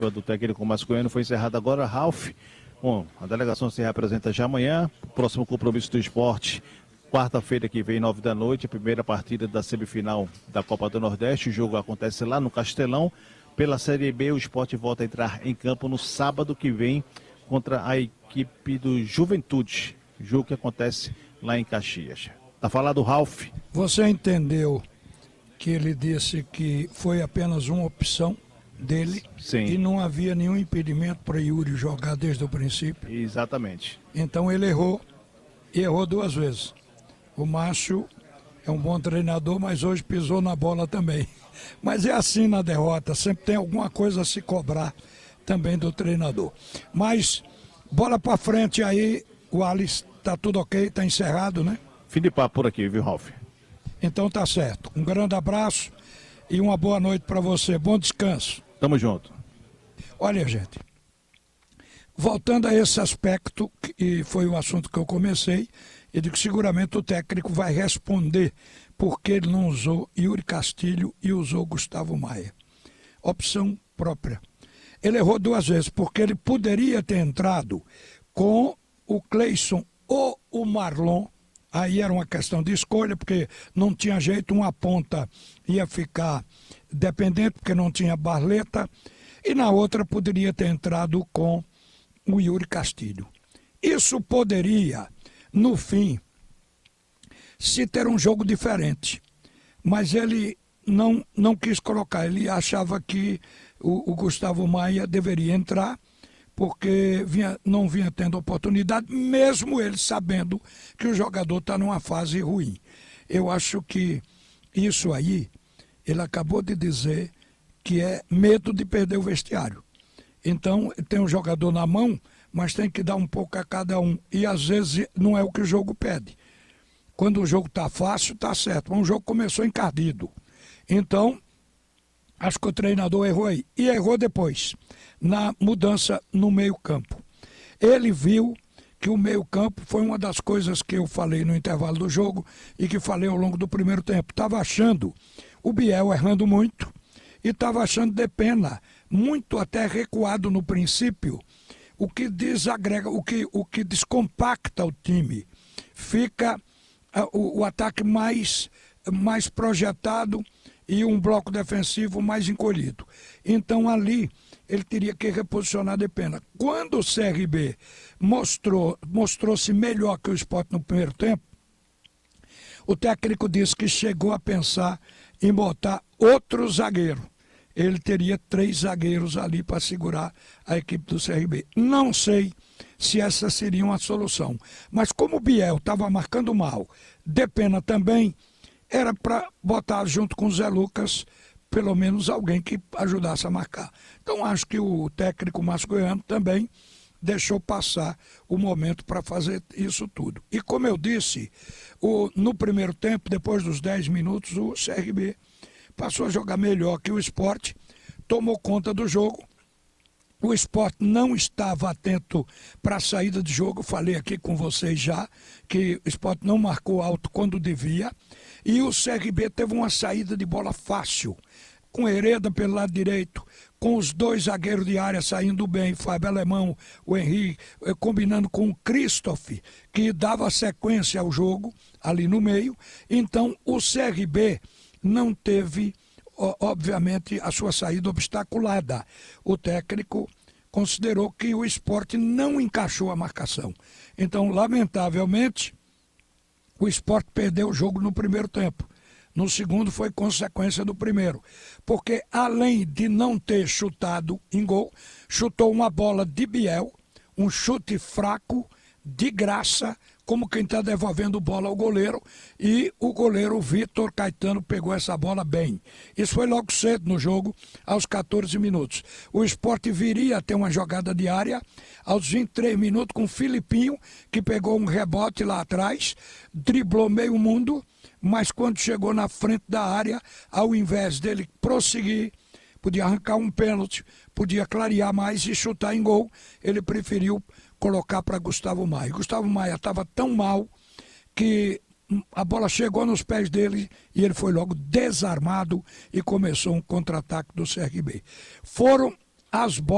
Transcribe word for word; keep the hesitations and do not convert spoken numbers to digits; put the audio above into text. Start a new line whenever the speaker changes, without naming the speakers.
do técnico masculino foi encerrada agora. Ralf, bom, a delegação se representa já amanhã. Próximo compromisso do esporte, quarta-feira que vem, nove da noite, a primeira partida da semifinal da Copa do Nordeste. O jogo acontece lá no Castelão. Pela Série B, o esporte volta a entrar em campo no sábado que vem contra a equipe do Juventude. Jogo que acontece lá em Caxias. Tá falado, Ralf?
Você entendeu que ele disse que foi apenas uma opção dele?
Sim.
E não havia nenhum impedimento para Yuri jogar desde o princípio?
Exatamente.
Então ele errou, e errou duas vezes. O Márcio é um bom treinador, mas hoje pisou na bola também. Mas é assim na derrota, sempre tem alguma coisa a se cobrar também do treinador. Mas, bola para frente aí, o Alice, tá tudo ok, tá encerrado, né?
Fim de papo por aqui, viu, Ralf?
Então tá certo. Um grande abraço e uma boa noite para você. Bom descanso.
Tamo junto.
Olha, gente, voltando a esse aspecto, que foi o assunto que eu comecei, eu digo que seguramente o técnico vai responder porque ele não usou Yuri Castilho e usou Gustavo Maia. Opção própria. Ele errou duas vezes, porque ele poderia ter entrado com o Cleison ou o Marlon. Aí era uma questão de escolha, porque não tinha jeito, uma ponta ia ficar dependente, porque não tinha Barleta, e na outra poderia ter entrado com o Yuri Castilho. Isso poderia, no fim, se ter um jogo diferente, mas ele não, não quis colocar, ele achava que o, o Gustavo Maia deveria entrar, porque vinha, não vinha tendo oportunidade, mesmo ele sabendo que o jogador está numa fase ruim. Eu acho que isso aí, ele acabou de dizer que é medo de perder o vestiário. Então, tem um jogador na mão, mas tem que dar um pouco a cada um. E às vezes não é o que o jogo pede. Quando o jogo está fácil, está certo. Mas o jogo começou encardido. Então, acho que o treinador errou aí. E errou depois, na mudança no meio-campo. Ele viu que o meio-campo foi uma das coisas que eu falei no intervalo do jogo e que falei ao longo do primeiro tempo. Estava achando o Biel errando muito e estava achando Depena muito até recuado no princípio, o que desagrega, o que, o que descompacta o time. Fica uh, o, o ataque mais, mais projetado e um bloco defensivo mais encolhido. Então ali ele teria que reposicionar Depena. Quando o C R B mostrou, mostrou-se melhor que o Sport no primeiro tempo, o técnico disse que chegou a pensar em botar outro zagueiro. Ele teria três zagueiros ali para segurar a equipe do C R B. Não sei se essa seria uma solução. Mas como o Biel estava marcando mal, Depena também, era para botar junto com o Zé Lucas pelo menos alguém que ajudasse a marcar. Então acho que o técnico masculino também deixou passar o momento para fazer isso tudo. E como eu disse, o, no primeiro tempo, depois dos dez minutos, o C R B passou a jogar melhor que o Sport, tomou conta do jogo. O Sport não estava atento para a saída de jogo, falei aqui com vocês já, que o Sport não marcou alto quando devia, e o C R B teve uma saída de bola fácil, com Hereda pelo lado direito, com os dois zagueiros de área saindo bem, Fábio Alemão, o Henrique, combinando com o Christoph, que dava sequência ao jogo ali no meio. Então o C R B não teve, obviamente, a sua saída obstaculada. O técnico considerou que o Sport não encaixou a marcação. Então, lamentavelmente, o Sport perdeu o jogo no primeiro tempo. No segundo foi consequência do primeiro. Porque além de não ter chutado em gol, chutou uma bola de Biel, um chute fraco, de graça, como quem está devolvendo bola ao goleiro, e o goleiro Vitor Caetano pegou essa bola bem. Isso foi logo cedo no jogo, aos quatorze minutos. O Sport viria a ter uma jogada de área aos vinte e três minutos com o Filipinho, que pegou um rebote lá atrás, driblou meio mundo, mas quando chegou na frente da área, ao invés dele prosseguir, podia arrancar um pênalti, podia clarear mais e chutar em gol, ele preferiu colocar para Gustavo Maia. Gustavo Maia estava tão mal que a bola chegou nos pés dele e ele foi logo desarmado e começou um contra-ataque do C R B. Foram as bolas